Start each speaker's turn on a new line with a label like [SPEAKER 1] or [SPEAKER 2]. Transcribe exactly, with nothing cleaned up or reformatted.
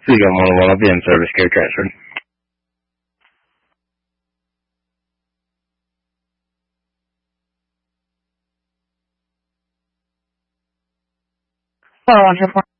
[SPEAKER 1] Siga, buenos días, service care transfer.
[SPEAKER 2] four one two four